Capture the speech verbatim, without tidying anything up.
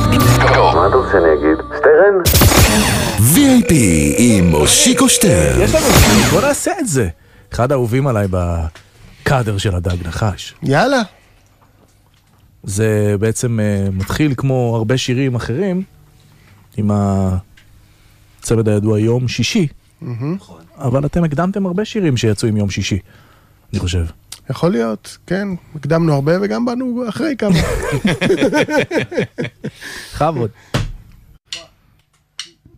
מה אתה רוצה אני אגיד? שטרן? וי איי פי עם מושיקו שטרן. יש לנו, בוא נעשה את זה. אחד האהובים עליי בקאדר של הדג נחש. יאללה. זה בעצם uh, מתחיל כמו הרבה שירים אחרים, עם הצמד הידוע יום שישי. Mm-hmm. אבל אתם הקדמתם הרבה שירים שיצאו עם יום שישי, אני חושב. יכול להיות, כן. הקדמנו הרבה וגם באנו אחרי כמה. חבוד.